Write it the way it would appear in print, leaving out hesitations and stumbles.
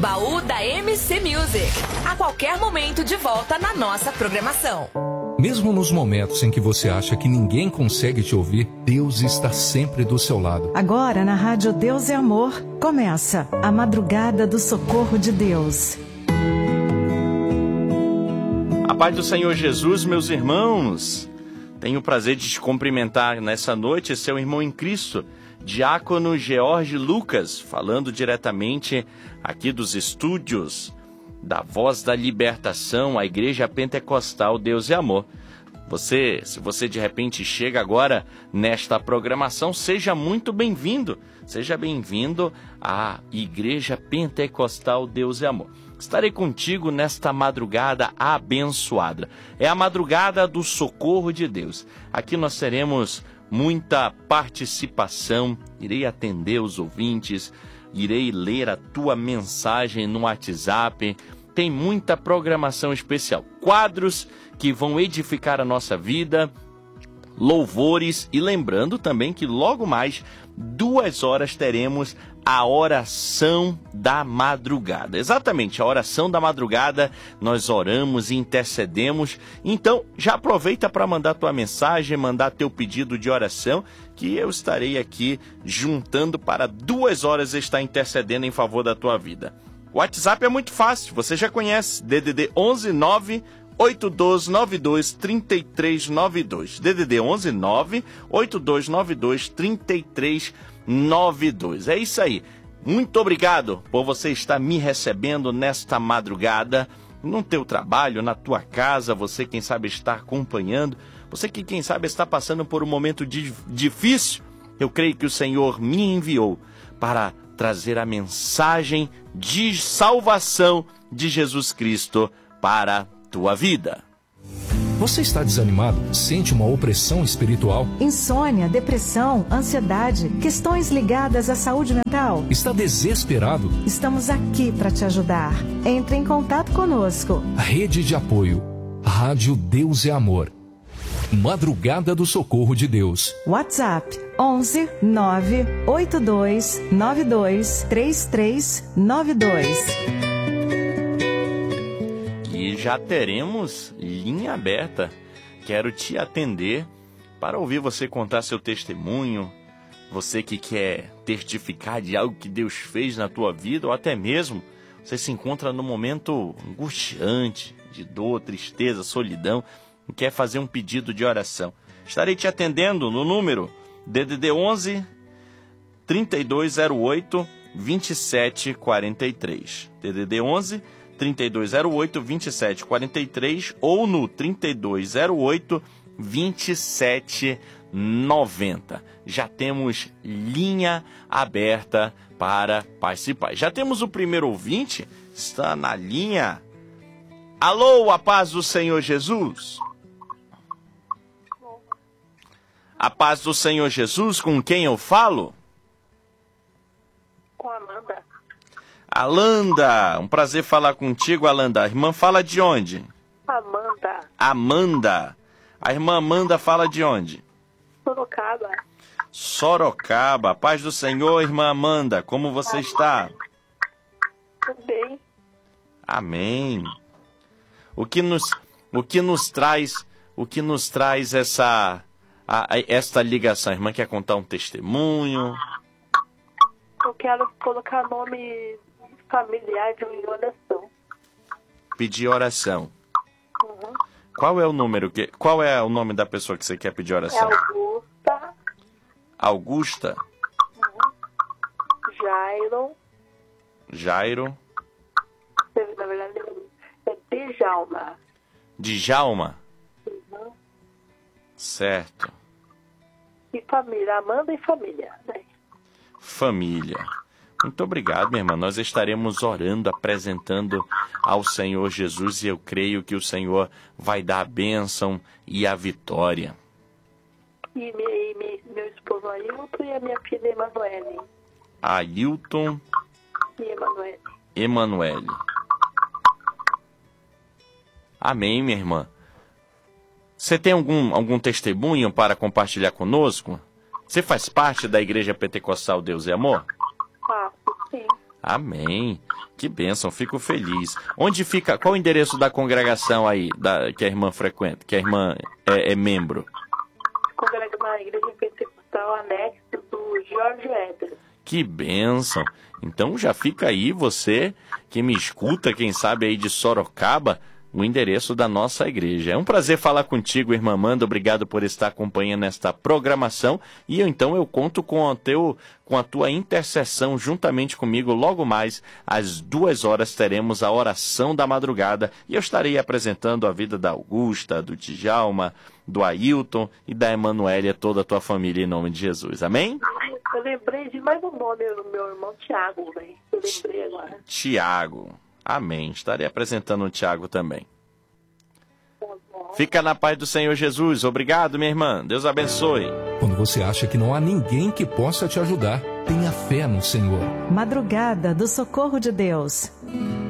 Baú da MC Music. A qualquer momento de volta na nossa programação. Mesmo nos momentos em que você acha que ninguém consegue te ouvir, Deus está sempre do seu lado. Agora na Rádio Deus é Amor, começa a Madrugada do Socorro de Deus. A paz do Senhor Jesus, meus irmãos. Tenho o prazer de te cumprimentar nessa noite, seu irmão em Cristo, Diácono George Lucas, falando diretamente aqui dos estúdios da Voz da Libertação, a Igreja Pentecostal Deus e Amor. Se você de repente chega agora nesta programação, seja muito bem-vindo. Seja bem-vindo à Igreja Pentecostal Deus e Amor. Estarei contigo nesta madrugada abençoada. É a madrugada do socorro de Deus. Aqui nós teremos muita participação, irei atender os ouvintes, irei ler a tua mensagem no WhatsApp. Tem muita programação especial, quadros que vão edificar a nossa vida, louvores, e lembrando também que logo mais 2 horas teremos a oração da madrugada. Exatamente, a oração da madrugada, nós oramos e intercedemos. Então já aproveita para mandar tua mensagem, mandar teu pedido de oração, que eu estarei aqui juntando para 2 horas estar intercedendo em favor da tua vida. O WhatsApp é muito fácil, você já conhece, DDD 11 9 8292 3392. DDD 11 9 8292 3392. É isso aí. Muito obrigado por você estar me recebendo nesta madrugada, no teu trabalho, na tua casa, você quem sabe está acompanhando, você que quem sabe está passando por um momento difícil. Eu creio que o Senhor me enviou para trazer a mensagem de salvação de Jesus Cristo para a tua vida. Você está desanimado? Sente uma opressão espiritual? Insônia, depressão, ansiedade, questões ligadas à saúde mental? Está desesperado? Estamos aqui para te ajudar. Entre em contato conosco. Rede de apoio. Rádio Deus é Amor. Madrugada do Socorro de Deus. WhatsApp 11 9 82 92 3392. E já teremos linha aberta. Quero te atender para ouvir você contar seu testemunho. Você que quer testificar de algo que Deus fez na tua vida, ou até mesmo você se encontra num momento angustiante, de dor, tristeza, solidão, e quer fazer um pedido de oração. Estarei te atendendo no número DDD 11 3208 2743. DDD 11 3208 2743 ou no 3208 2790. Já temos linha aberta para participar. Já temos o primeiro ouvinte, está na linha. Alô, a paz do Senhor Jesus. A paz do Senhor Jesus, com quem eu falo? Com a Amanda. Alanda, um prazer falar contigo, Alanda. A irmã fala de onde? Amanda. Amanda. A irmã Amanda fala de onde? Sorocaba. Sorocaba. Paz do Senhor, irmã Amanda. Como você está? Tudo bem. Amém. O que nos traz esta ligação? A irmã quer contar um testemunho? Eu quero colocar nome familiar de uma oração. Pedir oração. Uhum. Qual é o nome da pessoa que você quer pedir oração? É Augusta. Augusta? Uhum. Jairo? Na verdade é Djalma. Djalma? Uhum. Certo. E família, Amanda e família, né? Família. Muito obrigado, minha irmã. Nós estaremos orando, apresentando ao Senhor Jesus, e eu creio que o Senhor vai dar a bênção e a vitória. E meu esposo Ailton e a minha filha Emanuele. Ailton E Emanuele. Amém, minha irmã. Você tem algum testemunho para compartilhar conosco? Você faz parte da Igreja Pentecostal Deus e Amor? Faço, sim. Amém. Que bênção, fico feliz. Onde fica, qual o endereço da congregação aí, que a irmã frequenta, que a irmã é membro? Congrega na igreja pentecostal anexo do Jorge Éder. Que bênção. Então já fica aí você que me escuta, quem sabe aí de Sorocaba, o endereço da nossa igreja. É um prazer falar contigo, irmã Amanda. Obrigado por estar acompanhando esta programação. E eu conto com a tua intercessão juntamente comigo. Logo mais, às 2h, teremos a oração da madrugada. E eu estarei apresentando a vida da Augusta, do Djalma, do Ailton e da Emanuélia, toda a tua família, em nome de Jesus. Amém? Eu lembrei de mais um nome do meu irmão Tiago, velho. Eu lembrei agora. Tiago. Amém. Estarei apresentando o Tiago também. Fica na paz do Senhor Jesus. Obrigado, minha irmã. Deus abençoe. Quando você acha que não há ninguém que possa te ajudar, tenha fé no Senhor. Madrugada do Socorro de Deus.